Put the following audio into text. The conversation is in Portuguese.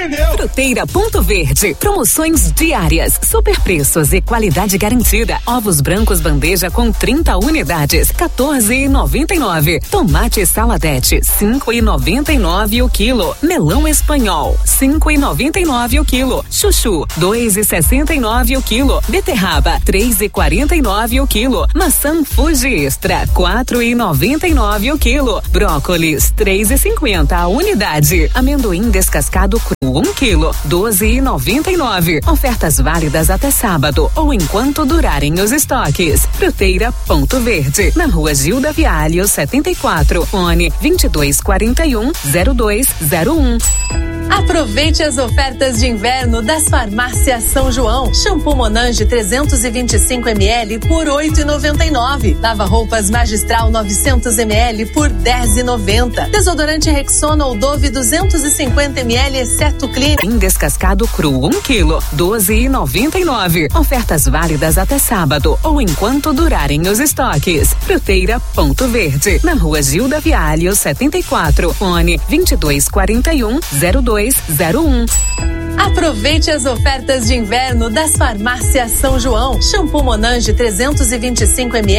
entendeu? Fruteira Ponto Verde, promoções diárias, super preços e qualidade garantida. Ovos brancos bandeja com 30 unidades, 14,99. Tomate saladete, 5,99 o quilo. Melão espanhol, 5,99 o quilo. Chuchu, 2,69 o quilo. Beterraba, 3,49 o quilo. Maçã Fuji Extra, 4,99 o quilo. Brócolis, 3,50 a unidade. Amendoim descascado cru, 1 quilo, 12,99. Ofertas válidas até sábado ou enquanto durarem os estoques. Fruteira Ponto Verde, na Rua Gilda Vialho 74, fone 2241-0201. Aproveite as ofertas de inverno das Farmácias São João. Shampoo Monange 325 ml por R$ 8,99. Lava-roupas Magistral 900 ml por R$ 10,90. Desodorante Rexona ou Dove 250 ml exceto Clean. Descascado cru, 1 quilo, 12,99. Ofertas válidas até sábado ou enquanto durarem os estoques. Fruteira Ponto Verde, na Rua Gilda Vialho 74, fone 2241-0201. Aproveite as ofertas de inverno das Farmácias São João. Shampoo Monange 325 ml